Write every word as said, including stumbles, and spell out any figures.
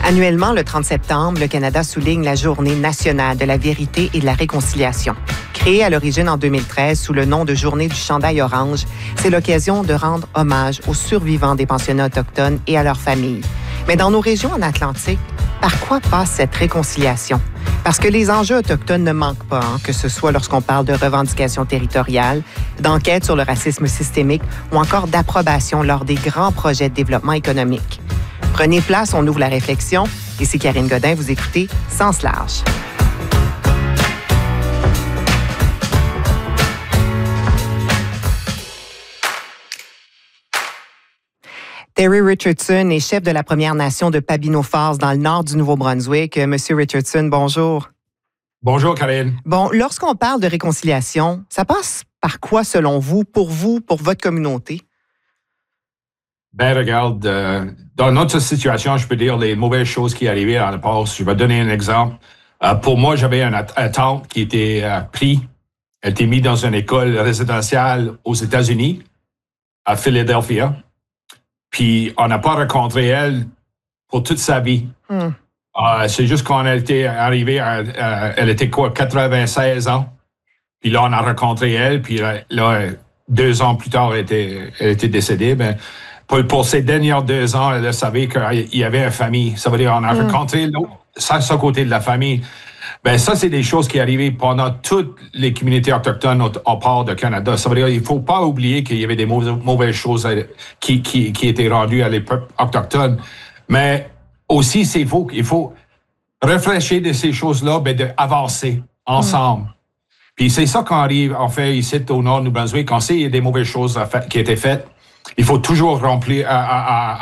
Annuellement, le trente septembre, le Canada souligne la Journée nationale de la vérité et de la réconciliation. Créée à l'origine en deux mille treize sous le nom de Journée du chandail orange, c'est l'occasion de rendre hommage aux survivants des pensionnats autochtones et à leurs familles. Mais dans nos régions en Atlantique, par quoi passe cette réconciliation? Parce que les enjeux autochtones ne manquent pas, hein, que ce soit lorsqu'on parle de revendications territoriales, d'enquête sur le racisme systémique ou encore d'approbation lors des grands projets de développement économique. Prenez place, on ouvre la réflexion. Ici Karine Godin, vous écoutez Sens large. Terry Richardson est chef de la Première Nation de Pabineau Falls dans le nord du Nouveau-Brunswick. Monsieur Richardson, bonjour. Bonjour, Karine. Bon, lorsqu'on parle de réconciliation, ça passe par quoi, selon vous, pour vous, pour votre communauté? Ben, regarde, euh, dans notre situation, je peux dire les mauvaises choses qui arrivaient dans le passé. Je vais donner un exemple. Euh, pour moi, j'avais un, un tante qui était euh, pris, elle était mise dans une école résidentielle aux États-Unis, à Philadelphia. Puis, on n'a pas rencontré elle pour toute sa vie. Mm. Euh, c'est juste quand elle était arrivée, à, à, elle était quoi, quatre-vingt-seize ans. Puis là, on a rencontré elle. Puis là, là deux ans plus tard, elle était, elle était décédée. Ben, pour, pour ces dernières deux ans, elle savait qu'il y avait une famille. Ça veut dire qu'on a mm. rencontré l'autre, ça, ce côté de la famille. Ben ça, c'est des choses qui arrivaient pendant toutes les communautés autochtones au, au port de Canada. Ça veut dire qu'il ne faut pas oublier qu'il y avait des mauvaises, mauvaises choses qui, qui, qui étaient rendues à les peuples autochtones. Mais aussi, c'est faux. Il faut réfléchir de ces choses-là, ben d'avancer ensemble. Mm. Puis c'est ça qu'on arrive, en fait, ici au nord du Nouveau-Brunswick. Quand il y a des mauvaises choses qui étaient faites, il faut toujours remplir, à, à,